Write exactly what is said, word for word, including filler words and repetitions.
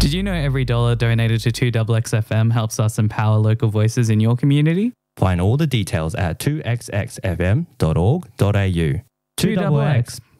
Did you know every dollar donated to two X X F M helps us empower local voices in your community? Find all the details at two x x f m dot org dot a u. two X X